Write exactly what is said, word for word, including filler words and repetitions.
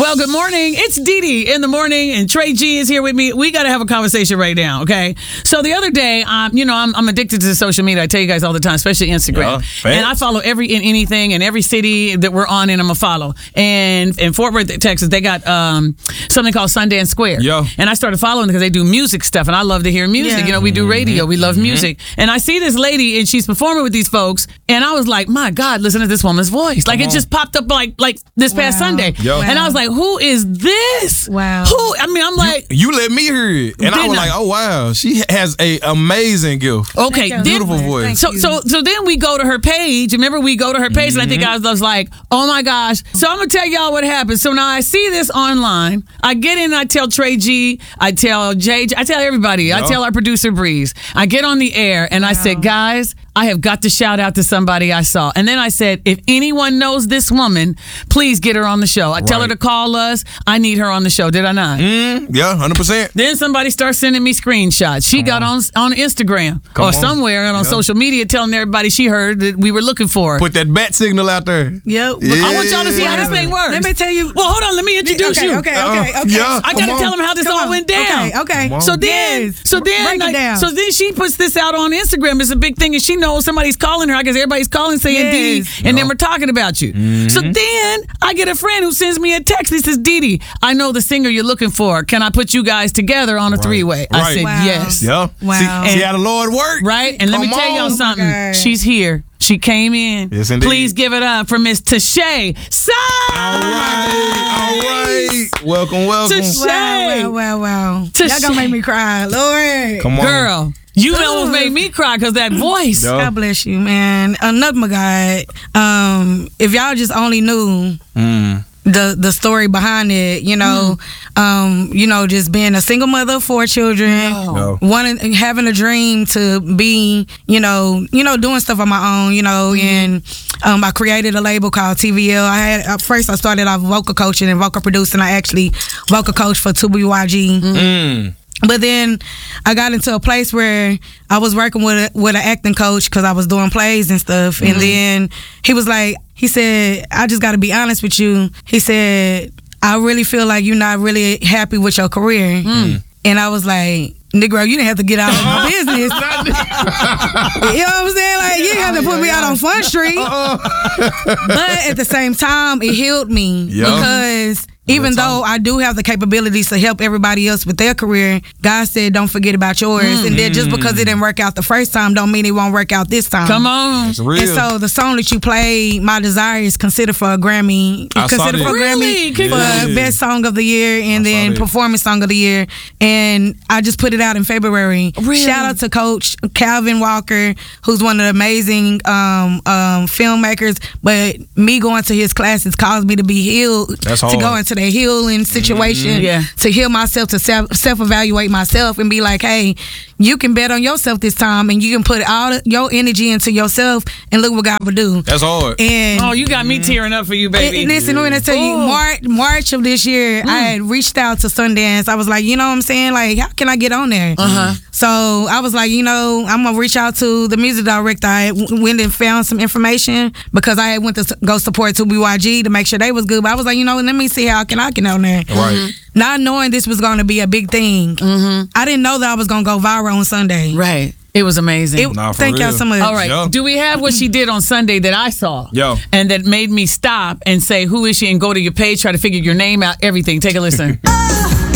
Well, good morning. It's Dee Dee in the morning, and Trey G is here with me. We got to have a conversation right now, okay? So the other day, um, you know, I'm, I'm addicted to social media. I tell you guys all the time, especially Instagram. Yeah, and I follow every in anything and every city that we're on, and I'm a follow. And in Fort Worth, Texas, they got um, something called Sundance Square. Yo. And I started following because they do music stuff, and I love to hear music. Yeah. You know, we do radio. We love Mm-hmm. music. And I see this lady, and she's performing with these folks, and I was like, my God, listen to this woman's voice. Like, Come it on. just popped up like like this past Wow. Sunday. Yo. And I was like, who is this? Wow. Who? I mean, I'm like, You let me hear it, and I Didn't was I? like, "Oh wow, she has a amazing gift." okay, Thank you. then- Beautiful voice. Thank So you. so so then we go to her page. Remember, we go to her page, and I think I was, I was like, oh my gosh. So I'm gonna tell y'all what happened. So now I see this online. I get in, and I tell Trey G, I tell J J, I tell everybody. I Yeah. tell our producer Breeze. I get on the air, and I said, guys, I have got to shout out to somebody I saw. And then I said, if anyone knows this woman, please get her on the show. I tell her Right. to call us. I need her on the show. Did I not? Mm, yeah, hundred percent. Then somebody starts sending me screenshots. She got on on Instagram Come or on. somewhere on Yeah. social media telling everybody she heard that we were looking for her. Put that bat signal out there. Yep. Yeah. I want y'all to see how this thing works. Let me tell you. Well, hold on. Let me introduce okay, you. Okay, Uh, okay, okay. yeah. I Come gotta on. tell them how this Come all on. went down. Okay, okay. Come on. So then, Yes. so then, Break it like, down. so then she puts this out on Instagram. It's a big thing, and she knows somebody's calling her. I guess everybody's calling saying Yes. Dee Dee, and then we're talking about you. So then I get a friend who sends me a text. He says, Dee Dee, I know the singer you're looking for. Can I put you guys together on a three-way? I Right. said Wow. yes. Yeah. Wow. See, see how the Lord worked. Right? And let me Come tell y'all on. something. Oh my God. She's here. She came in. Yes, indeed. Please give it up for Miss Tashay. All right, all right. Welcome, welcome. Tashay. Wow, wow, wow, wow. To Y'all gonna sh- make me cry, Lord. Come on, Girl, you almost made me cry because that voice. Yeah. God bless you, man. Another my God. Um, if y'all just only knew Mm. the the story behind it, you know, um, you know, just being a single mother of four children, No. wanting having a dream to be, you know, you know, doing stuff on my own, you know, and um, I created a label called T V L. I had at first I started off vocal coaching and vocal producing. I actually vocal coached for two B Y G. Mm. But then I got into a place where I was working with a, with an acting coach because I was doing plays and stuff. And then he was like, he said, I just got to be honest with you. He said, I really feel like you're not really happy with your career. And I was like, Negro, you didn't have to get out of my business. You know what I'm saying? Like, you didn't have to put me out on Fun Street. But at the same time, it healed me Yeah. because even though I do have the capabilities to help everybody else with their career, God said, don't forget about yours. And then just because it didn't work out the first time, don't mean it won't work out this time. Come on. It's real. And so the song that you played, My Desire, is considered for a Grammy. I saw Considered that. for a Really? Grammy Congrats. for Best Song of the Year and I saw then that. Performance Song of the Year. And I just put it out in February. Really? Shout out to Coach Calvin Walker, who's one of the amazing um, um, filmmakers. But me going to his classes caused me to be healed. That's To hard. go into the healing situation. Yeah. To heal myself, to self self evaluate myself and be like, hey, you can bet on yourself this time and you can put all your energy into yourself and look what God will do. That's hard. And Oh, you got me tearing up for you, baby. and listen, when I tell you, Ooh. March, March of this year, I had reached out to Sundance. I was like, you know what I'm saying? Like, how can I get on there? Uh-huh. So I was like, you know, I'm going to reach out to the music director. I w- went and found some information because I had went to s- go support two B Y G to make sure they was good. But I was like, you know, let me see how can I get on there. Right. Not knowing this was going to be a big thing. Mm-hmm. I didn't know that I was going to go viral on Sunday. Right. It was amazing. It- Nah, for thank y'all real. so much. All right. Yo. Do we have what she did on Sunday that I saw? Yo. And that made me stop and say, who is she? And go to your page, try to figure your name out, everything. Take a listen.